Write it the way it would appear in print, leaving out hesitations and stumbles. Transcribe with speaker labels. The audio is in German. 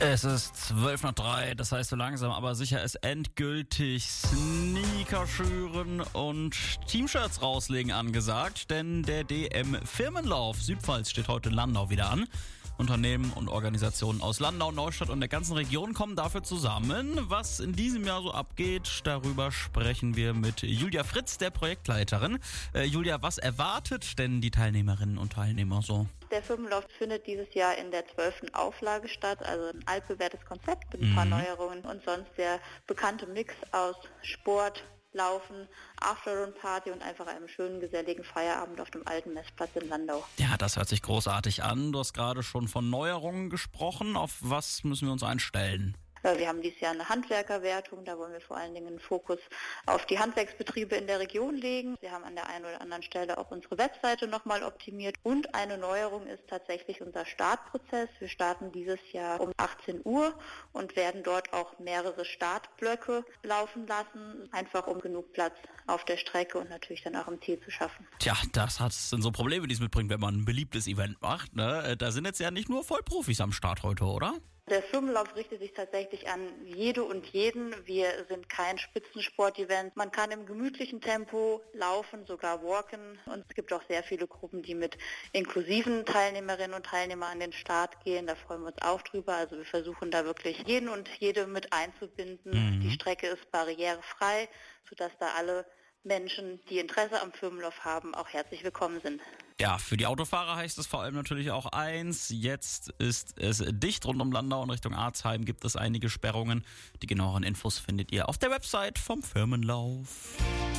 Speaker 1: Es ist 12:03, das heißt so langsam aber sicher ist endgültig Sneaker schüren und Teamshirts rauslegen angesagt, denn der DM-Firmenlauf Südpfalz steht heute in Landau wieder an. Unternehmen und Organisationen aus Landau, Neustadt und der ganzen Region kommen dafür zusammen. Was in diesem Jahr so abgeht, darüber sprechen wir mit Julia Fritz, der Projektleiterin. Julia, was erwartet denn die Teilnehmerinnen und Teilnehmer so?
Speaker 2: Der Firmenlauf findet dieses Jahr in der 12. Auflage statt, also ein altbewährtes Konzept mit ein paar Neuerungen und sonst der bekannte Mix aus Sport, Laufen, Afterrun-Party und einfach einem schönen, geselligen Feierabend auf dem alten Messplatz in Landau.
Speaker 1: Ja, das hört sich großartig an. Du hast gerade schon von Neuerungen gesprochen. Auf was müssen wir uns einstellen?
Speaker 2: Wir haben dieses Jahr eine Handwerkerwertung, da wollen wir vor allen Dingen einen Fokus auf die Handwerksbetriebe in der Region legen. Wir haben an der einen oder anderen Stelle auch unsere Webseite nochmal optimiert und eine Neuerung ist tatsächlich unser Startprozess. Wir starten dieses Jahr um 18 Uhr und werden dort auch mehrere Startblöcke laufen lassen, einfach um genug Platz auf der Strecke und natürlich dann auch im Ziel zu schaffen.
Speaker 1: Tja, das sind so Probleme, die es mitbringt, wenn man ein beliebtes Event macht, ne? Da sind jetzt ja nicht nur Vollprofis am Start heute, oder?
Speaker 2: Der Firmenlauf richtet sich tatsächlich an jede und jeden. Wir sind kein Spitzensport-Event. Man kann im gemütlichen Tempo laufen, sogar walken. Und es gibt auch sehr viele Gruppen, die mit inklusiven Teilnehmerinnen und Teilnehmern an den Start gehen. Da freuen wir uns auch drüber. Also wir versuchen da wirklich jeden und jede mit einzubinden. Die Strecke ist barrierefrei, sodass da alle Menschen, die Interesse am Firmenlauf haben, auch herzlich willkommen sind.
Speaker 1: Ja, für die Autofahrer heißt es vor allem natürlich auch eins. Jetzt ist es dicht rund um Landau und Richtung Arzheim gibt es einige Sperrungen. Die genaueren Infos findet ihr auf der Website vom Firmenlauf.